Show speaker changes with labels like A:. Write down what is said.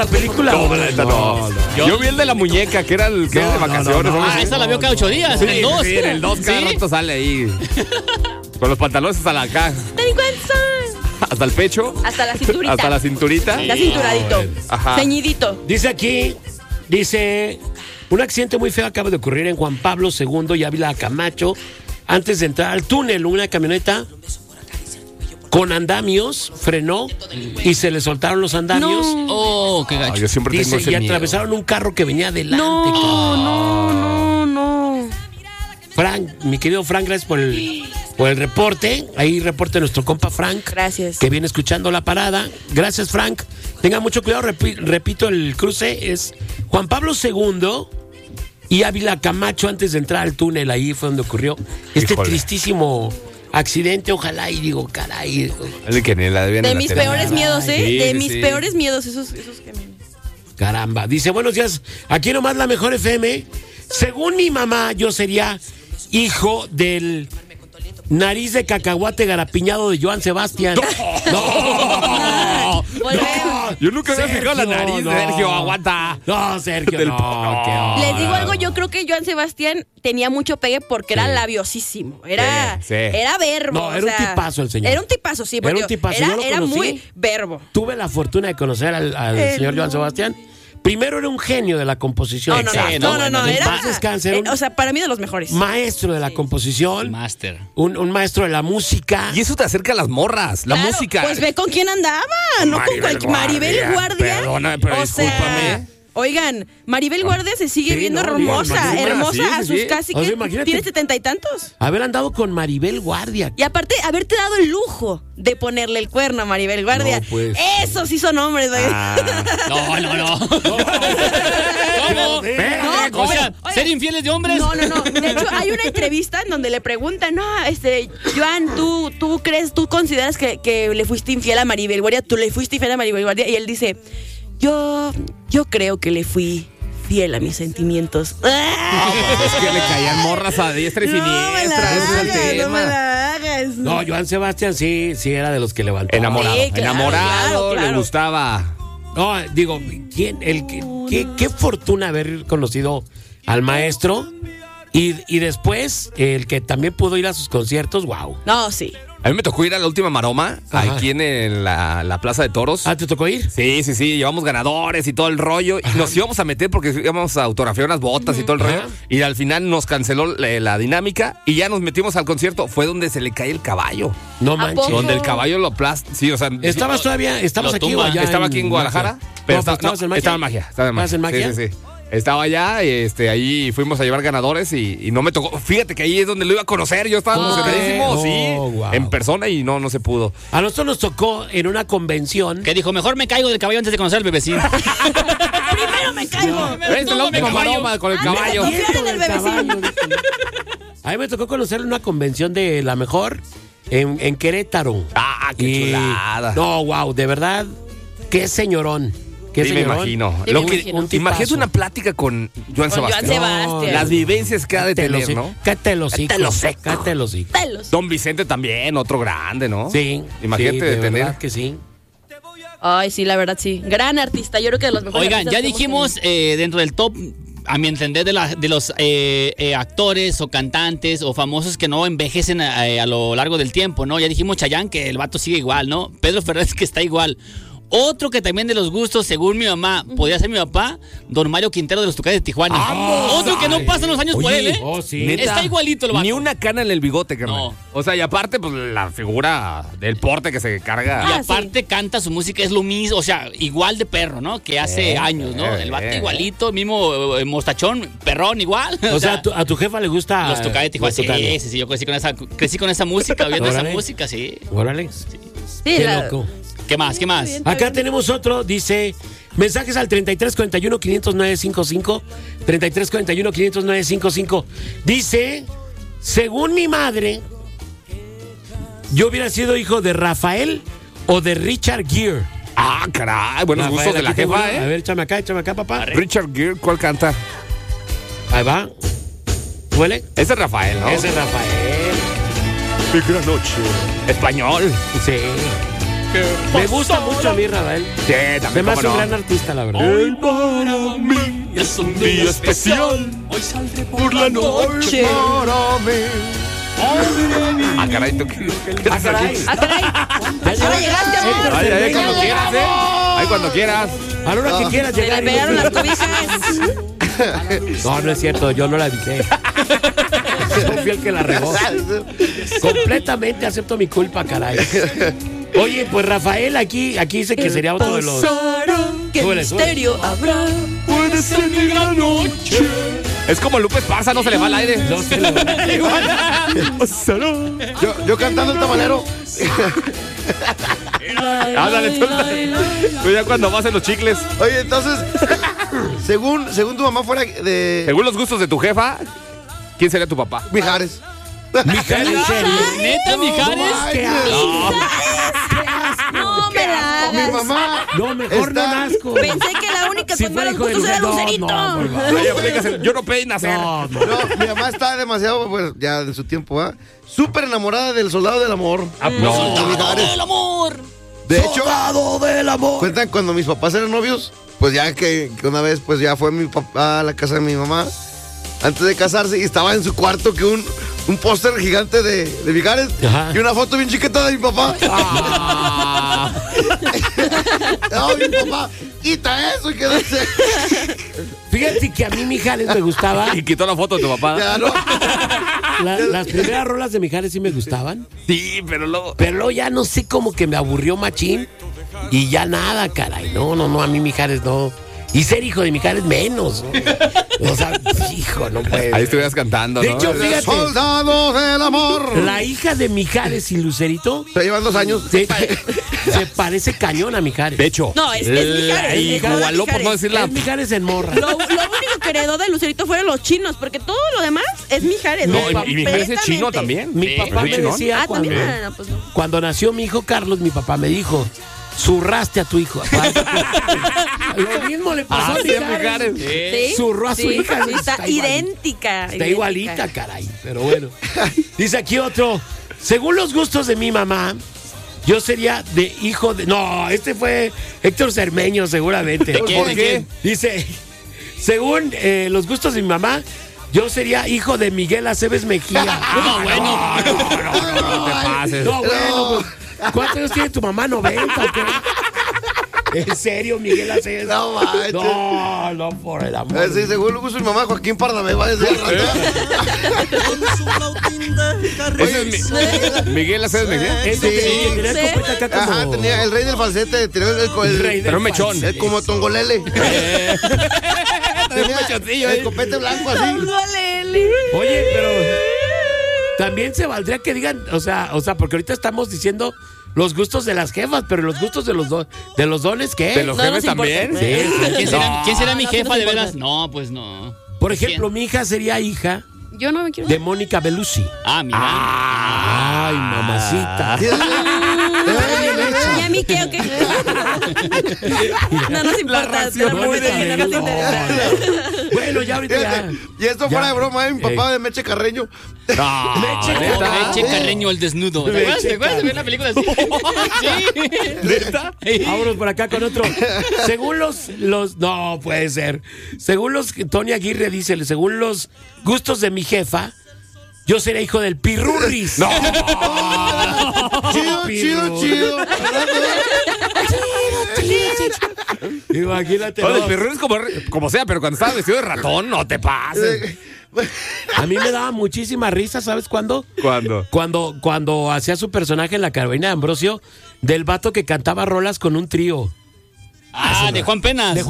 A: la película?
B: No, la neta no. Yo vi el de la muñeca, que era el que era de vacaciones.
C: Esa la veo cada 8 días,
B: Sí,
C: en el 2.
B: sí, en el 2 cada rato sale ahí. Con los pantalones hasta la caja. Hasta el pecho.
D: Hasta la cinturita.
B: Hasta la cinturita.
D: Ya cinturadito.
B: Ajá.
D: Ceñidito.
A: Dice aquí, un accidente muy feo acaba de ocurrir en Juan Pablo II y Ávila Camacho. Antes de entrar al túnel, una camioneta con andamios frenó y se le soltaron los andamios.
C: Oh, qué gacho.
B: Yo siempre tengo
A: Dice,
B: ese
A: y
B: miedo.
A: atravesaron un carro que venía adelante.
D: No.
A: Frank, mi querido Frank, gracias por el reporte. Ahí reporte nuestro compa Frank.
D: Gracias.
A: Que viene escuchando la parada. Gracias, Frank. Tenga mucho cuidado. Repito, el cruce es Juan Pablo II y Ávila Camacho antes de entrar al túnel. Ahí fue donde ocurrió este
B: Híjole.
A: tristísimo accidente. Ojalá y digo, caray.
B: El que ni la debían
D: De
B: en la
D: mis
B: tele.
D: peores miedos, ¿eh?
B: Sí,
D: de
B: sí,
D: mis
B: sí.
D: peores miedos, esos que me...
A: Caramba. Dice, buenos días. Aquí nomás la mejor FM. Según mi mamá, yo sería hijo del nariz de cacahuate garapiñado de Joan Sebastián.
B: ¡No!
D: Volvemos.
B: Yo nunca había fijado la nariz,
A: no.
B: Sergio. Aguanta.
A: No, Sergio,
B: Del
A: no.
B: no.
A: qué
D: Les digo
A: horror.
D: algo, yo creo que Joan Sebastián tenía mucho pegue porque era labiosísimo. Era,
B: Sí, sí.
D: era verbo.
A: No, era un tipazo el señor.
D: Era un tipazo, sí. Porque
A: Era un tipazo, yo lo
D: era
A: conocí.
D: muy verbo.
A: Tuve la fortuna de conocer al señor Joan Sebastián. Primero era un genio de la composición.
D: No,
A: En
D: era...
A: paz descanse, un
D: o sea, para mí de los mejores.
A: maestro de la composición,
C: Master.
A: un maestro de la música.
B: Y eso te acerca a las morras, la
D: Claro,
B: música.
D: Pues ve con quién andaba, no con cualquier... Maribel Guardia.
B: Perdóname, pero
D: o sea,
B: discúlpame.
D: oigan, Maribel Guardia se sigue
A: Sí,
D: viendo
A: no,
D: hermosa,
A: Maribel,
D: hermosa
B: sí,
D: a
B: sí,
D: sus
B: sí.
D: casi
A: O sea,
D: que
A: imagínate.
D: tiene 70 y tantos.
A: Haber andado con Maribel Guardia.
D: Y aparte, haberte dado el lujo de ponerle el cuerno a Maribel Guardia.
A: No, pues.
D: Esos sí son hombres, güey.
C: No. ¿Cómo?
D: No,
C: O sea,
D: oye,
C: ser infieles de hombres.
D: No. De hecho, hay una entrevista en donde le preguntan, Joan, ¿tú consideras que le fuiste infiel a Maribel Guardia? ¿Tú le fuiste infiel a Maribel Guardia? Y él dice, yo creo que le fui fiel a mis sentimientos.
B: Es que le caían morras a diestra y siniestra. Ese es el
D: No me
B: tema.
D: la hagas.
A: No, Joan Sebastián sí era de los que levantó.
B: Enamorado.
D: Sí, claro,
B: Enamorado,
D: claro.
B: le gustaba.
A: No, digo, qué fortuna haber conocido al maestro y después el que también pudo ir a sus conciertos, wow.
D: No, sí.
B: A mí me tocó ir a la última maroma,
A: Ajá.
B: aquí en la Plaza de Toros.
A: ¿Ah, te tocó ir?
B: Sí, llevamos ganadores y todo el rollo. Y nos íbamos a meter porque íbamos a autografiar unas botas y todo el rollo.
A: Ajá.
B: Y al final nos canceló la dinámica y ya nos metimos al concierto. Fue donde se le cae el caballo.
A: No
D: ¿A
A: manches.
D: poco?
B: Donde el caballo lo aplasta. Sí, o sea.
A: ¿Estabas
C: Lo
A: aquí o
C: tumba.
A: allá?
B: Estaba aquí en Guadalajara. Pero
A: estabas en Magia.
B: Estaba en Magia.
A: ¿Estabas en Magia?
B: Sí. Estaba allá, ahí fuimos a llevar ganadores y no me tocó. Fíjate que ahí es donde lo iba a conocer. Yo estaba emocionadísimo,
A: Oh,
B: sí,
A: wow.
B: en persona y no se pudo.
A: A nosotros nos tocó en una convención.
C: Que dijo, mejor me caigo del caballo antes de conocer al bebecín.
D: Primero me caigo.
B: Esta es la última maroma con el caballo.
D: Confiar en el bebecito.
A: A mí me tocó conocer una convención de la mejor en Querétaro.
B: Ah, qué chulada.
A: No, wow, de verdad, qué señorón. Qué
B: Sí, me
A: señorón.
B: imagino.
D: Sí,
B: Lo
D: me
B: que-
D: imagino.
A: Un tipazo.
B: Imagínate una plática con Joan
D: Con Joan
B: Sebastián.
D: Sebastián.
B: Las vivencias que ha de tener, ¿no?
A: Cállate los hijos.
B: Cállate los hijos.
A: Cállate los hijos.
D: Pelos.
B: Don Vicente también, otro grande, ¿no?
A: Sí.
B: Imagínate
A: sí,
B: de tener.
A: verdad que sí.
D: Ay, sí, la verdad, sí. Gran artista. Yo creo que de los mejores
C: Oigan,
D: artistas
C: ya
D: que hemos
C: dijimos dentro del top, a mi entender, de los actores o cantantes o famosos que no envejecen a lo largo del tiempo, ¿no? Ya dijimos Chayanne, que el vato sigue igual, ¿no? Pedro Fernández, que está igual. Otro que también de los gustos, según mi mamá, podría ser mi papá, don Mario Quintero de los Tucanes de Tijuana. Otro que no pasan los años por él, ¿eh?
A: Oh, sí.
B: Neta,
C: Está igualito el vato.
B: Ni una cana en el bigote, carnal.
C: No.
B: O sea, y aparte, pues la figura del porte que se carga.
C: Y
D: Ah,
C: aparte canta su música, es lo mismo, o sea, igual de perro, ¿no? Que hace años, ¿no? El vato igualito, mismo mostachón, perrón igual.
A: O sea, a tu jefa le gusta.
C: los Tucanes de Tijuana.
A: los Tucanes.
C: Sí, yo crecí con esa música, oyendo esa
A: Órale.
C: música, sí.
A: Órale.
D: Sí,
A: Qué
D: la-
A: loco.
C: ¿Qué más? ¿Qué más?
D: Bien.
A: Acá tenemos otro, dice, mensajes al 3341-500-955, 3341-500-955. Dice, según mi madre, yo hubiera sido hijo de Rafael o de Richard Gere.
B: Ah, caray, buenos
A: Rafael,
B: gustos de la
A: aquí tengo
B: jefa,
A: uno. A
B: ¿eh?
A: ver, échame acá, papá.
B: Richard Gere, ¿cuál canta?
A: Ahí va. ¿Huele?
B: Ese es Rafael, ¿no?
A: Ese es Rafael.
B: Qué gran noche. Español.
A: Sí. Me gusta mucho a mí, Rafael.
B: Sí,
A: Se
B: también.
A: me hace
B: ¿cómo
A: un
B: no?
A: gran artista, la verdad.
E: Hoy para mí es un día especial. Hoy saldré por la noche.
B: Ah, caray, ¿tú qué?
A: Ah, caray.
D: Ah, caray. Ahora llegaste, amor.
B: Ay, ay, cuando quieras, Ay, cuando quieras.
A: A la hora que quieras
D: Se
A: llegar.
D: le pegaron las cobijas.
A: No, no es cierto, yo no la dije. Yo fui el que la regó. Completamente acepto mi culpa, caray. Oye, pues Rafael aquí dice que sería otro de los...
D: ¿Qué
A: Súbele, súbele.
D: misterio habrá?
E: Puede ser mi gran noche.
B: Es como Lupe Esparza, no se le va el aire.
A: No se lo-
F: Yo cantando el tamalero.
B: Ándale, tú ya cuando vas en los chicles.
F: Oye, entonces, según tu mamá fuera de
B: Según los gustos de tu jefa, ¿quién sería tu papá?
F: Mijares.
A: Mijares, en serio.
C: ¿Neta, Mijares?
A: Qué asco.
D: No me la
F: Mi
D: hagas.
F: mamá.
A: No, mejor no
F: Está-
A: asco.
D: Pensé que la única
A: Si
D: con
A: fuera
D: malos
A: hijo de
D: gustos era
A: Lucerito,
D: Lucerito.
A: no, por favor.
B: Ay, aplícase, yo no pedí nacer.
A: No, no.
F: No, mi mamá está demasiado, pues, ya en su tiempo, ¿va? Súper enamorada del soldado del amor.
B: No.
F: De Mijares.
C: ¡El amor!
F: De hecho,
A: Soldado del amor.
F: cuentan cuando mis papás eran novios, pues ya que una vez, pues ya fue mi papá a la casa de mi mamá antes de casarse y estaba en su cuarto que un póster gigante de Mijares
A: Ajá.
F: y una foto bien chiquita de mi papá.
B: Ah.
F: No, mi papá, quita eso y quédese.
A: Fíjate que a mí Mijares me gustaba.
B: Y quitó la foto de tu papá.
F: Ya, no.
A: Las primeras rolas de Mijares sí me gustaban.
B: Sí, pero luego.
A: Pero luego ya no sé, como que me aburrió machín. Y ya nada, caray. No, a mí Mijares no. Y ser hijo de Mijares menos. ¿No? O sea, hijo, no puede.
B: Ahí estuvieras cantando,
A: De
B: ¿no?
A: hecho, fíjate,
F: Soldado del amor.
A: la hija de Mijares y Lucerito
F: Se llevan 2 años.
A: se parece cañón a Mijares.
B: De hecho.
D: No, es Mijares.
B: Y
D: es toda
B: igualó por no
D: Mijares.
B: decir la.
A: Es Mijares en morra.
D: Lo único que heredó de Lucerito fueron los chinos, porque todo lo demás es Mijares.
B: No,
D: ¿no?
B: y Mijares es chino
D: Completamente.
B: también.
A: Mi
B: Sí,
A: papá
B: muy
A: me
B: chingón.
A: decía
D: Ah, también.
A: cuando,
D: Ah, no, pues no.
A: cuando nació mi hijo Carlos, mi papá me dijo: zurraste a tu hijo. Lo mismo le pasó
B: Ah,
A: a
B: sí, a
A: Mijares.
B: Mijares.
D: ¿Sí?
A: Zurró a su
D: Sí,
A: hija.
D: sí, está idéntica.
A: Está igualita, caray. Pero bueno. Dice aquí otro. Según los gustos de mi mamá, yo sería de hijo de... No, este fue Héctor Cermeño, seguramente.
C: ¿De quién?
B: ¿Por qué?
A: Dice, según los gustos de mi mamá, yo sería hijo de Miguel Aceves Mejía.
C: No, bueno.
B: No te pases.
A: No, bueno, pues, ¿cuántos años tiene tu mamá? ¿90 o qué? ¿En serio, Miguel Aceves?
F: No, manches.
A: No, por el amor.
F: Sí, según lo gusto de mi mamá, Joaquín Pardavé va a decir.
B: Ese es Miguel Aceves Mejía.
A: Ese
F: Sí.
A: tenía el copete acá como...
F: Ajá, tenía el rey del falsete, tenía
A: el rey del
B: Pero un mechón.
A: falsete.
F: como Tongolele.
B: Un mechoncillo,
F: el copete blanco así.
A: Oye, pero también se valdría que digan, o sea, porque ahorita estamos diciendo los gustos de las jefas, pero los gustos de los dones, ¿qué?
B: ¿De los
D: No
B: jefes
D: nos importa.
B: también?
A: Sí.
C: ¿Quién será mi
D: no,
C: jefa
D: no
C: de
D: importa.
C: veras? No, pues no.
A: Por ejemplo, mi hija sería hija
D: Yo no me quiero.
A: de Mónica Bellucci.
C: Ah, mira.
A: Ay, mamacita.
D: ¿Y a mí qué o qué? No nos importa.
A: ración
D: pero
A: muy
D: bueno,
A: de-
D: no nos interesa.
A: Bueno, ya ahorita ya.
F: Y esto fuera de broma, mi papá de Meche Carreño.
B: No,
A: Meche,
B: ¿neta?
C: Meche Carreño el desnudo. ¿Te acuerdas? ¿Te acuerdas de ver la película así? Sí.
B: ¿Neta?
A: Vámonos por acá con otro. Según los no puede ser. Según los Tony Aguirre dice, según los gustos de mi jefa, yo seré hijo del Pirurris. No.
F: Chido.
A: Imagínate.
B: Oye,
A: no.
B: el perro es como sea, pero cuando estaba vestido de ratón, no te pases.
A: A mí me daba muchísima risa, ¿sabes cuándo?
B: ¿Cuándo?
A: Cuando hacía su personaje en La Carolina de Ambrosio, del vato que cantaba rolas con un trío.
C: Ah, de Juan Penas.
A: De